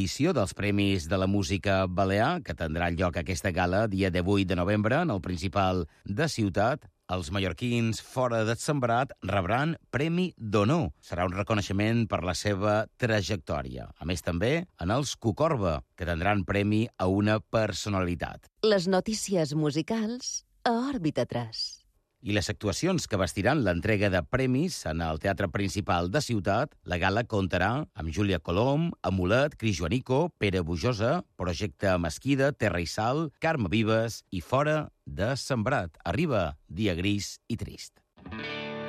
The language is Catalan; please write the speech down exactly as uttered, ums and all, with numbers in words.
edició dels Premis de la Música Balear, que tindrà lloc aquesta gala dia divuit de novembre en el Principal de Ciutat. Els mallorquins fora de Sembrat rebran Premi d'Honor. Serà un reconeixement per la seva trajectòria. A més, també en els Cucorba, que tindran premi a una personalitat. Les notícies musicals a Òrbita tres. I les actuacions que vestiran l'entrega de premis en el Teatre Principal de Ciutat. La gala comptarà amb Júlia Colom, Amulet, Cris Joanico, Pere Bujosa, Projecte Mesquida, Terra i Sal, Carme Vives i Fora de Sembrat. Arriba Dia Gris i Trist.